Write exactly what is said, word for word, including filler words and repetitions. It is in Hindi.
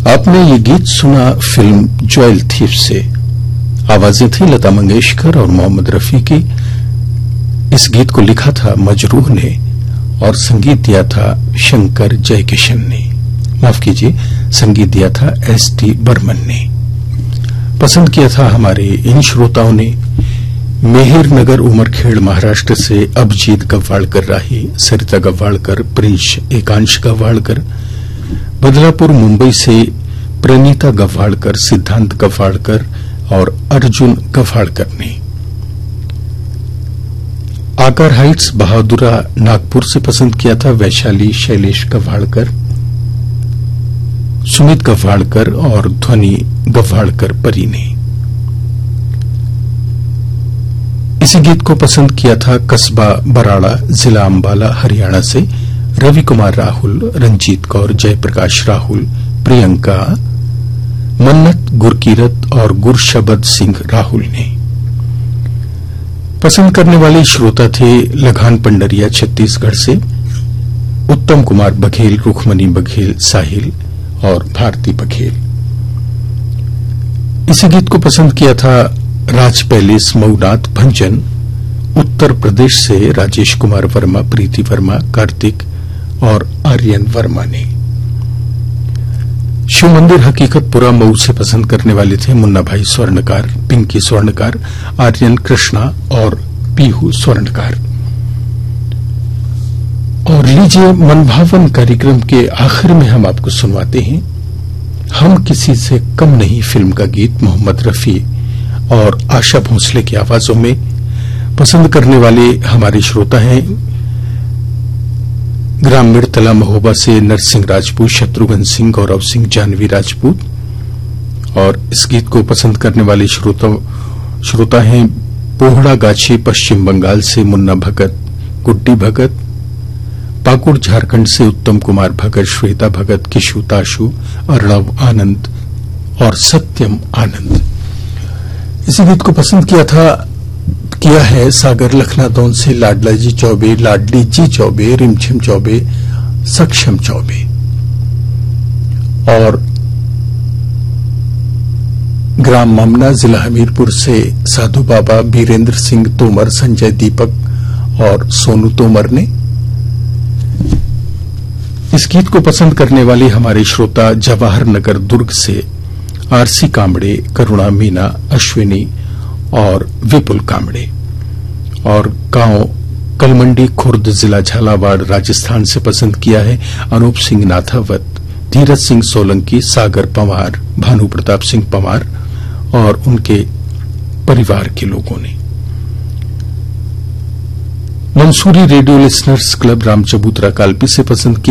आपने ये गीत सुना फिल्म ज्वेल थीफ से। आवाजें थी लता मंगेशकर और मोहम्मद रफी की। इस गीत को लिखा था मजरूह ने और संगीत दिया था शंकर जयकिशन ने। माफ कीजिए, संगीत दिया था एस टी बर्मन ने। पसंद किया था हमारे इन श्रोताओं ने मेहिर नगर उमरखेड़ महाराष्ट्र से अभिजीत गव्वाड़कर राही, सरिता गव्वाड़कर, प्रिंस एकांश गव्वाड़कर, बदलापुर मुंबई से प्रणीता गव्वाड़कर, सिद्धांत गव्वाड़कर और अर्जुन गव्वाड़कर ने। आकार हाइट्स बहादुरा नागपुर से पसंद किया था वैशाली शैलेश गव्वाड़कर, सुमित गव्वाड़कर और ध्वनि गव्वाड़कर परी ने। इसी गीत को पसंद किया था कस्बा बराड़ा, जिला अंबाला, हरियाणा से रवि कुमार राहुल, रंजीत कौर, जयप्रकाश राहुल, प्रियंका, मन्नत गुरकीरत और गुरशबद सिंह राहुल ने। पसंद करने वाले श्रोता थे लघान पंडरिया छत्तीसगढ़ से, उत्तम कुमार बघेल, रुखमनी बघेल, साहिल और भारती बघेल। इसी गीत को पसंद किया था राज पैलेस मऊनाथ भंजन, उत्तर प्रदेश से राजेश कुमार वर्मा, प्रीति वर्मा, कार्तिक और आर्यन वर्मा ने। शिव मंदिर हकीकतपुरा मऊ से पसंद करने वाले थे मुन्ना भाई स्वर्णकार, पिंकी स्वर्णकार, आर्यन कृष्णा और पीहू स्वर्णकार। और लीजिए, मनभावन कार्यक्रम के आखिर में हम आपको सुनवाते हैं हम किसी से कम नहीं फिल्म का गीत मोहम्मद रफी और आशा भोसले की आवाजों में। पसंद करने वाले हमारे श्रोता हैं ग्राम मिरतला महोबा से नरसिंह राजपूत, शत्रुघ्न सिंह, गौरव सिंह, जानवी राजपूत। और इस गीत को पसंद करने वाले श्रोता श्रोता हैं पोहड़ा गाछी पश्चिम बंगाल से मुन्ना भगत, गुड्डी भगत, पाकुड़ झारखंड से उत्तम कुमार भगत, श्वेता भगत, किशु ताशु, अर्णव आनंद और सत्यम आनंद। इसी गीत को पसंद किया था किया है सागर लखनादौन से लाडला जी चौबे, लाडली जी चौबे, रिमझिम चौबे, सक्षम चौबे। और ग्राम ममना, जिला हमीरपुर से साधु बाबा, बीरेंद्र सिंह तोमर, संजय दीपक और सोनू तोमर ने। इस गीत को पसंद करने वाले हमारे श्रोता जवाहर नगर दुर्ग से आरसी कांबड़े, करुणा मीना, अश्विनी और विपुल कांबड़े। और गांव कलमंडी खुर्द, जिला झालावाड़, राजस्थान से पसंद किया है अनूप सिंह नाथावत, धीरज सिंह सोलंकी, सागर पंवार, भानु प्रताप सिंह पंवार और उनके परिवार के लोगों ने। Mansuri radio listeners club Ram चबूतरा कालपी से पसंद किया